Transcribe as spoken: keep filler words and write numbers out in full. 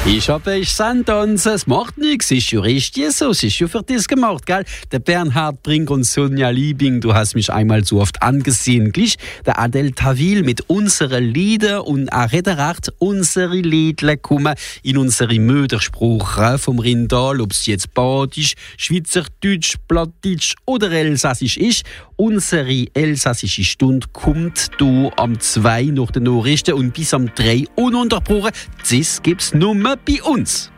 Ich habe ich Santanze, es macht nichts, ist ja richtig so, es ist ja für das gemacht, gell? Der Bernhard Brink und Sonja Liebing, du hast mich einmal so oft angesehen, gleich der Adel Tawil mit unseren Lieder und auch Rederacht unsere Liedle kommen in unsere Muttersprache vom Rindal, ob es jetzt Badisch, Schweizerdeutsch, Plattdeutsch oder Elsassisch ist. Unsere elsassische Stunde kommt du am zwei nach den Nachrichten und bis am drei ununterbrochen. Das gibt's nur bei uns.